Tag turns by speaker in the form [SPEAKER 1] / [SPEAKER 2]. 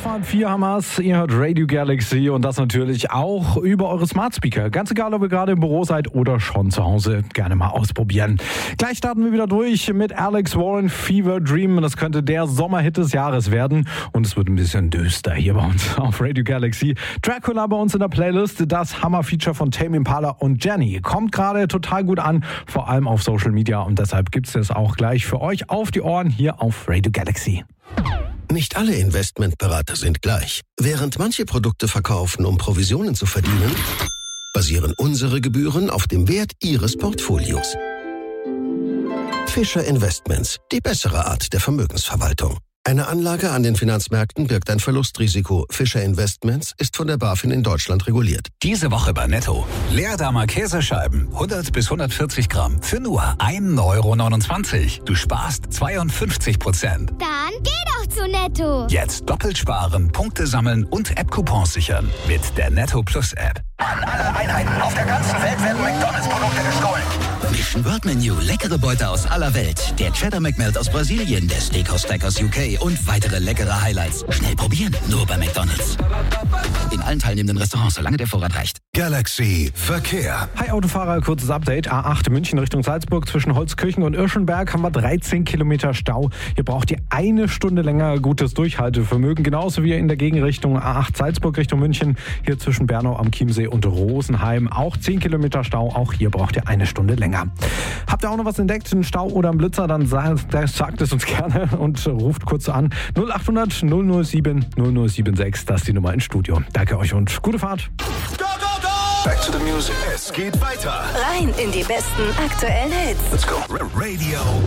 [SPEAKER 1] Ausfahrt 4 Hamas, ihr hört Radio Galaxy und das natürlich auch über eure Smart Speaker. Ganz egal, ob ihr gerade im Büro seid oder schon zu Hause, gerne mal ausprobieren. Gleich starten wir wieder durch mit Alex Warren, Fever Dream. Das könnte der Sommerhit des Jahres werden und es wird ein bisschen düster hier bei uns auf Radio Galaxy. Dracula bei uns in der Playlist, das Hammer-Feature von Tame Impala und Jenny. Kommt gerade total gut an, vor allem auf Social Media und deshalb gibt es das auch gleich für euch auf die Ohren hier auf Radio Galaxy.
[SPEAKER 2] Nicht alle Investmentberater sind gleich. Während manche Produkte verkaufen, um Provisionen zu verdienen, basieren unsere Gebühren auf dem Wert Ihres Portfolios. Fischer Investments, die bessere Art der Vermögensverwaltung. Eine Anlage an den Finanzmärkten birgt ein Verlustrisiko. Fischer Investments ist von der BaFin in Deutschland reguliert.
[SPEAKER 3] Diese Woche bei Netto. Leerdammer Käsescheiben, 100 bis 140 Gramm, für nur 1,29 €. Du sparst 52%.
[SPEAKER 4] Dann geh doch zu Netto.
[SPEAKER 3] Jetzt doppelt sparen, Punkte sammeln und App-Coupons sichern. Mit der Netto Plus App.
[SPEAKER 5] An alle Einheiten auf der ganzen Welt werden McDonalds-Produkte gestohlen.
[SPEAKER 6] Mission World Menu, leckere Beute aus aller Welt. Der Cheddar McMelt aus Brasilien, der Steakhouse Stack aus UK und weitere leckere Highlights. Schnell probieren, nur bei McDonalds. In allen teilnehmenden Restaurants, solange der Vorrat reicht.
[SPEAKER 2] Galaxy Verkehr.
[SPEAKER 1] Hi Autofahrer, kurzes Update. A8 München Richtung Salzburg zwischen Holzkirchen und Irschenberg haben wir 13 Kilometer Stau. Hier braucht ihr eine Stunde länger gutes Durchhaltevermögen. Genauso wie in der Gegenrichtung A8 Salzburg Richtung München. Hier zwischen Bernau am Chiemsee und Rosenheim. Auch 10 Kilometer Stau. Auch hier braucht ihr eine Stunde länger. Habt ihr auch noch was entdeckt, einen Stau oder einen Blitzer, dann sagt es uns gerne und ruft kurz an. 0800 007 0076, das ist die Nummer ins Studio. Danke euch und gute Fahrt.
[SPEAKER 5] Go, go, go!
[SPEAKER 2] Back to the music. Es geht weiter.
[SPEAKER 7] Rein in die besten aktuellen Hits.
[SPEAKER 2] Let's go. Radio